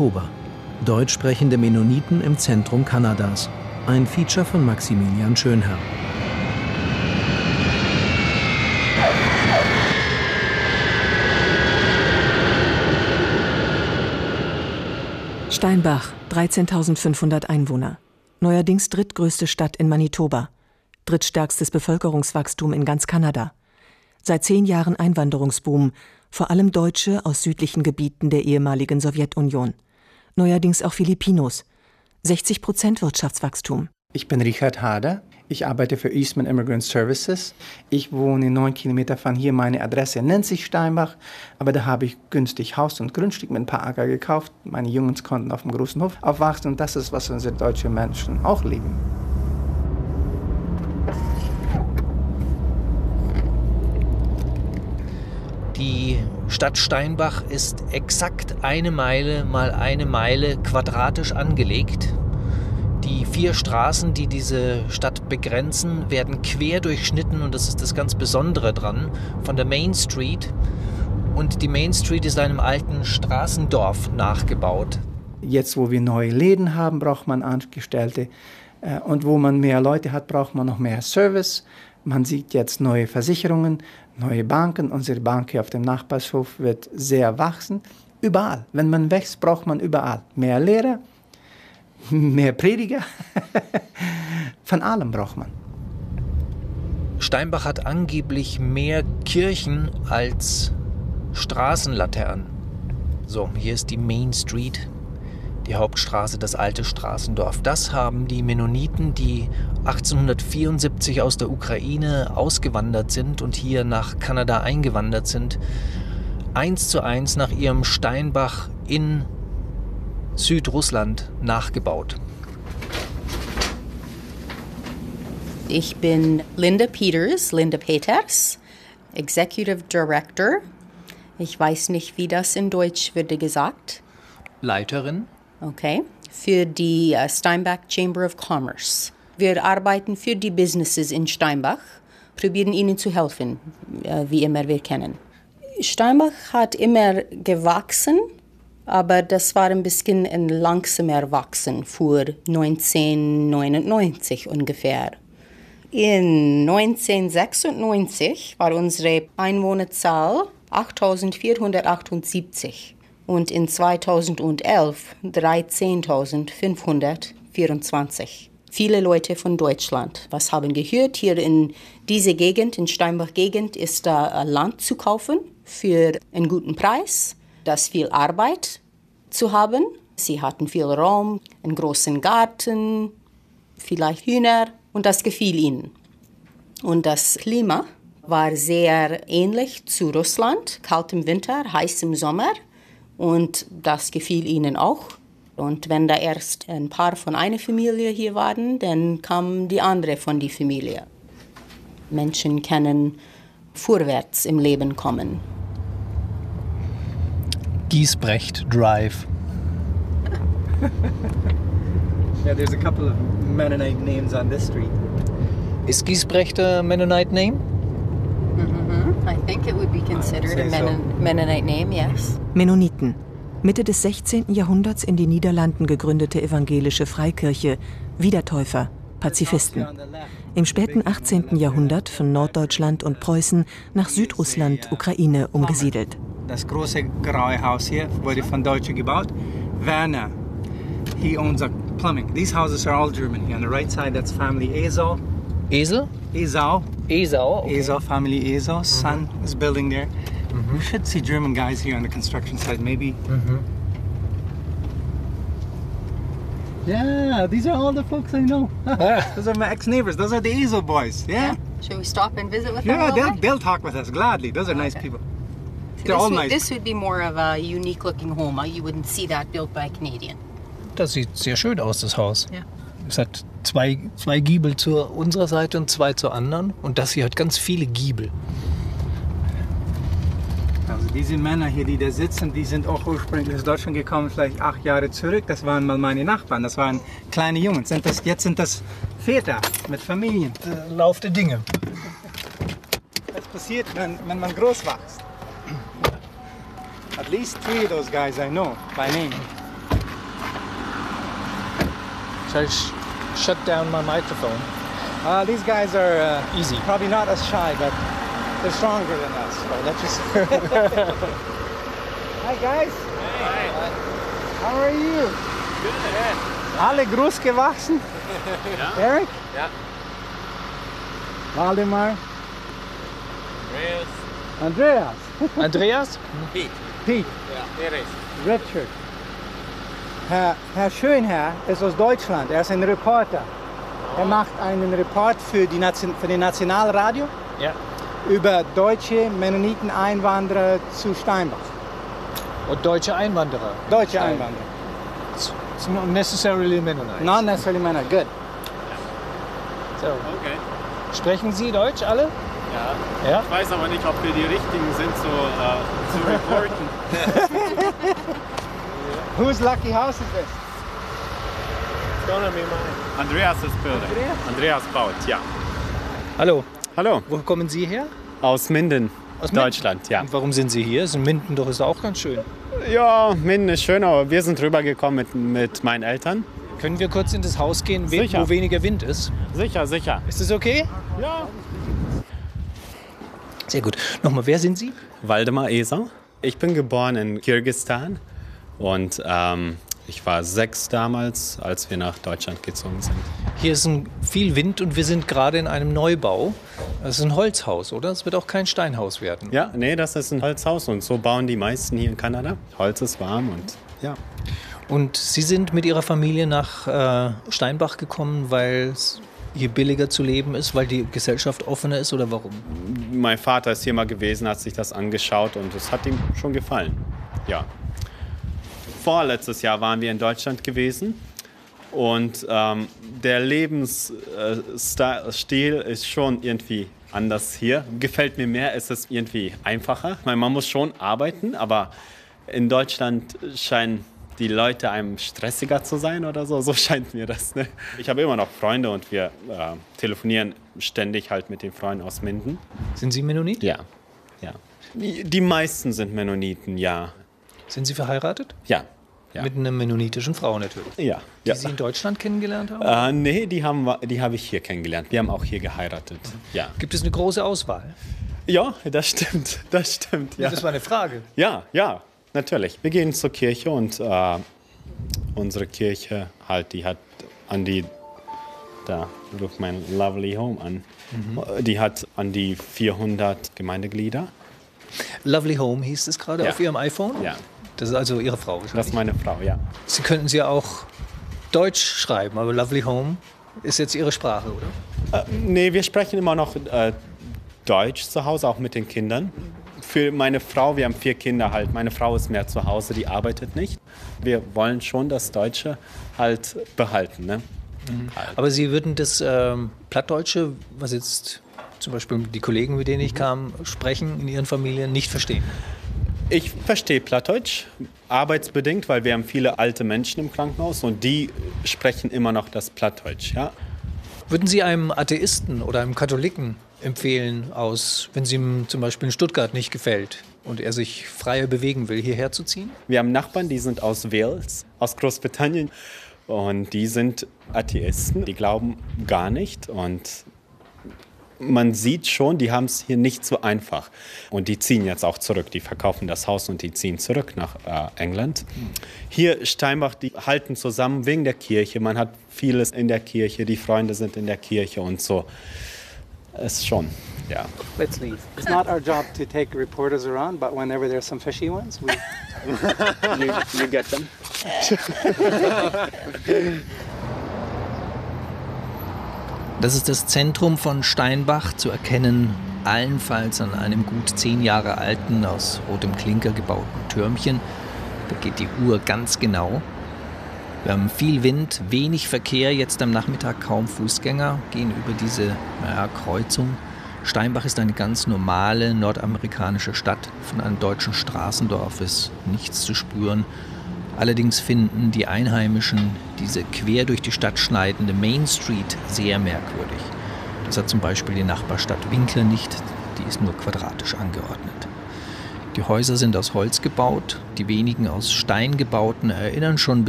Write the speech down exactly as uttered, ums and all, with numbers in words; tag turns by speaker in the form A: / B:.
A: Manitoba. Deutsch sprechende Mennoniten im Zentrum Kanadas. Ein Feature von Maximilian Schönherr.
B: Steinbach, dreizehntausendfünfhundert Einwohner. Neuerdings drittgrößte Stadt in Manitoba. Drittstärkstes Bevölkerungswachstum in ganz Kanada. Seit zehn Jahren Einwanderungsboom, vor allem Deutsche aus südlichen Gebieten der ehemaligen Sowjetunion. Neuerdings auch Filipinos. sechzig Prozent Wirtschaftswachstum.
C: Ich bin Richard Hader. Ich arbeite für Eastman Immigrant Services. Ich wohne neun Kilometer von hier. Meine Adresse nennt sich Steinbach. Aber da habe ich günstig Haus und Grundstück mit ein paar Acker gekauft. Meine Jungs konnten auf dem großen Hof aufwachsen. Und das ist, was unsere deutschen Menschen auch lieben.
D: Die Stadt Steinbach ist exakt eine Meile mal eine Meile quadratisch angelegt. Die vier Straßen, die diese Stadt begrenzen, werden quer durchschnitten und das ist das ganz Besondere dran, von der Main Street. Und die Main Street ist einem alten Straßendorf nachgebaut.
C: Jetzt, wo wir neue Läden haben, braucht man Angestellte. Und wo man mehr Leute hat, braucht man noch mehr Service. Man sieht jetzt neue Versicherungen, neue Banken. Unsere Bank hier auf dem Nachbarshof wird sehr wachsen. Überall. Wenn man wächst, braucht man überall mehr Lehrer. Mehr Prediger, von allem braucht man.
D: Steinbach hat angeblich mehr Kirchen als Straßenlaternen. So, hier ist die Main Street, die Hauptstraße, das alte Straßendorf. Das haben die Mennoniten, die achtzehnhundertvierundsiebzig aus der Ukraine ausgewandert sind und hier nach Kanada eingewandert sind, eins zu eins nach ihrem Steinbach in Südrussland nachgebaut.
E: Ich bin Linda Peters, Linda Peters, Executive Director. Ich weiß nicht, wie das in Deutsch würde gesagt.
D: Leiterin.
E: Okay. Für die uh, Steinbach Chamber of Commerce. Wir arbeiten für die Businesses in Steinbach, probieren ihnen zu helfen, uh, wie immer wir kennen. Steinbach hat immer gewachsen, aber das war ein bisschen ein langsamer Wachsen vor neunzehnhundertneunundneunzig ungefähr. In neunzehnhundertsechsundneunzig war unsere Einwohnerzahl achttausendvierhundertachtundsiebzig und in zweitausendelf dreizehntausendfünfhundertvierundzwanzig. Viele Leute von Deutschland, was haben gehört, hier in dieser Gegend, in Steinbach-Gegend, ist da Land zu kaufen für einen guten Preis. Das viel Arbeit zu haben. Sie hatten viel Raum, einen großen Garten, vielleicht Hühner und das gefiel ihnen. Und das Klima war sehr ähnlich zu Russland, kalt im Winter, heiß im Sommer und das gefiel ihnen auch. Und wenn da erst ein paar von einer Familie hier waren, dann kam die andere von der Familie. Menschen können vorwärts im Leben kommen.
D: Giesbrecht Drive.
C: Yeah, there's a couple of Mennonite names on this street.
D: Ist Giesbrecht a Mennonite name?
E: Mm-hmm. I think it would be considered a Mennon- so. Mennonite name, yes.
B: Mennoniten. Mitte des sechzehnten Jahrhunderts in den Niederlanden gegründete evangelische Freikirche, Wiedertäufer, Pazifisten. Im späten achtzehnten Jahrhundert von Norddeutschland und Preußen nach Südrussland, Ukraine umgesiedelt.
C: Das große graue Haus hier wurde von Deutschen gebaut. Werner, he owns a plumbing. These houses are all German here. On the right side, that's family Esau.
D: Esel?
C: Esau.
D: Esau, okay.
C: Esau, family Esau. Son mm-hmm. is building there. Mm-hmm. You should see German guys here on the construction site, maybe. Mm-hmm. Yeah, these are all the folks I know. Those are my ex-neighbors. Those are the Esau boys. Yeah.
E: Shall we stop and visit with
C: yeah,
E: them?
C: Yeah, they'll, they'll talk with us gladly. Those are okay. nice people.
E: They're this all would, nice. This would be more of a unique-looking home. You wouldn't see that built by a Canadian.
D: Das sieht sehr schön aus, das Haus.
E: Ja.
D: Es hat zwei, zwei Giebel zu unserer Seite und zwei zur anderen. Und das hier hat ganz viele Giebel.
C: Also diese Männer hier, die da sitzen, die sind auch ursprünglich aus Deutschland gekommen, vielleicht acht Jahre zurück. Das waren mal meine Nachbarn, das waren kleine Jungs. Sind das, jetzt sind das Väter mit Familien.
D: Der Lauf der Dinge.
C: Das passiert, wenn, wenn man groß wächst. At least three of those guys I know by name.
D: Should I sh- shut down my microphone?
C: Uh, these guys are uh,
D: Easy.
C: probably not as shy, but they're stronger than us. So let's just. Hi guys.
F: Hi.
C: How are you?
F: Good.
C: Alle groß gewachsen?
F: Ja.
C: Eric?
F: Ja.
C: Waldemar?
F: Andreas.
C: Andreas?
D: Andreas?
F: Pete.
C: Pete?
F: Ja, Erich.
C: Richard. Herr, Herr Schönherr ist aus Deutschland. Er ist ein Reporter. Er macht einen Report für, die Nation, für den Nationalradio
D: Ja.
C: über deutsche Mennoniten-Einwanderer zu Steinbach.
D: Und deutsche Einwanderer.
C: Deutsche
D: Stein.
C: Einwanderer.
D: It's not necessarily Mennonites.
C: Not necessarily Männer. Good.
D: So.
F: Okay.
D: Sprechen Sie Deutsch alle?
F: Ja.
D: Ja?
F: Ich weiß aber nicht, ob wir die Richtigen sind, so äh, zu reporten.
C: Whose lucky house is this?
F: It's gonna be mine. Andreas is building.
C: Andreas?
F: Andreas baut, ja.
D: Hallo.
F: Hallo.
D: Wo kommen Sie her?
F: Aus Minden,
D: Aus Minden?
F: Deutschland, ja.
D: Und warum sind Sie hier? So Minden doch ist auch ganz schön.
F: Ja, Minden ist schön, aber wir sind rübergekommen mit, mit meinen Eltern.
D: Können wir kurz in das Haus gehen, we-
F: Sicher.
D: wo weniger Wind ist?
F: Sicher, sicher.
D: Ist das okay?
F: Ja.
D: Sehr gut. Nochmal, wer sind Sie?
F: Waldemar Eser. Ich bin geboren in Kirgisistan und ähm, ich war sechs damals, als wir nach Deutschland gezogen sind.
D: Hier ist ein, viel Wind und wir sind gerade in einem Neubau. Das ist ein Holzhaus, oder? Es wird auch kein Steinhaus werden.
F: Ja, nee, das ist ein Holzhaus und so bauen die meisten hier in Kanada. Holz ist warm und ja.
D: Und Sie sind mit Ihrer Familie nach äh, Steinbach gekommen, weil es hier billiger zu leben ist, weil die Gesellschaft offener ist oder warum?
F: Mein Vater ist hier mal gewesen, hat sich das angeschaut und es hat ihm schon gefallen. Ja. Vorletztes Jahr waren wir in Deutschland und ähm, der Lebensstil ist schon irgendwie anders hier. Gefällt mir mehr, es ist irgendwie einfacher. Ich meine, man muss schon arbeiten, aber in Deutschland scheinen die Leute einem stressiger zu sein oder so. So scheint mir das. Ne? Ich habe immer noch Freunde und wir äh, telefonieren ständig halt mit den Freunden aus Minden.
D: Sind Sie Mennonit?
F: Ja, ja. Die, die meisten sind Mennoniten, ja.
D: Sind Sie verheiratet?
F: Ja, ja.
D: Mit einer mennonitischen Frau natürlich.
F: Ja.
D: Die
F: ja.
D: Sie in Deutschland kennengelernt haben?
F: Äh, nee, die, haben, wir- die habe ich hier kennengelernt. Wir haben auch hier geheiratet. Ja,
D: Gibt es eine große Auswahl?
F: ja, das stimmt. Das stimmt, ja.
D: Das war eine Frage.
F: Ja, ja, natürlich. Wir gehen zur Kirche und äh, unsere Kirche halt, die hat an die, da ruft mein Lovely Home an, mhm. die hat an die vierhundert Gemeindeglieder.
D: Lovely Home hieß es gerade
F: Ja.
D: auf Ihrem iPhone?
F: Ja,
D: Das ist also Ihre Frau
F: das ist
D: wahrscheinlich.
F: meine Frau, ja.
D: Sie könnten sie ja auch Deutsch schreiben, aber Lovely Home ist jetzt Ihre Sprache, oder?
F: Äh, nee, wir sprechen immer noch äh, Deutsch zu Hause, auch mit den Kindern. Für meine Frau, wir haben vier Kinder halt, meine Frau ist mehr zu Hause, die arbeitet nicht. Wir wollen schon das Deutsche halt behalten, ne?
D: Aber Sie würden das ähm, Plattdeutsche, was jetzt zum Beispiel die Kollegen, mit denen ich kam, sprechen in Ihren Familien, nicht verstehen?
F: Ich verstehe Plattdeutsch, arbeitsbedingt, weil wir haben viele alte Menschen im Krankenhaus und die sprechen immer noch das Plattdeutsch, ja.
D: Würden Sie einem Atheisten oder einem Katholiken empfehlen, aus, wenn es ihm zum Beispiel in Stuttgart nicht gefällt und er sich freier bewegen will, hierher zu ziehen?
F: Wir haben Nachbarn, die sind aus Wales, aus Großbritannien und die sind Atheisten, die glauben gar nicht und man sieht schon, die haben es hier nicht so einfach. Und die ziehen jetzt auch zurück. Die verkaufen das Haus und die ziehen zurück nach äh, England. Hier Steinbach, die halten zusammen wegen der Kirche. Man hat vieles in der Kirche. Die Freunde sind in der Kirche und so. Es ist schon, ja.
D: Let's leave.
C: It's not our job to take reporters around, but whenever there's some fishy ones, we...
F: You, you get them?
D: Das ist das Zentrum von Steinbach, zu erkennen allenfalls an einem gut zehn Jahre alten, aus rotem Klinker gebauten Türmchen. Da geht die Uhr ganz genau. Wir haben viel Wind, wenig Verkehr, jetzt am Nachmittag kaum Fußgänger, gehen über diese naja, Kreuzung. Steinbach ist eine ganz normale nordamerikanische Stadt. Von einem deutschen Straßendorf ist nichts zu spüren. Allerdings finden die Einheimischen diese quer durch die Stadt schneidende Main Street sehr merkwürdig. Das hat zum Beispiel die Nachbarstadt Winkler nicht, die ist nur quadratisch angeordnet. Die Häuser sind aus Holz gebaut, die wenigen aus Stein gebauten erinnern schon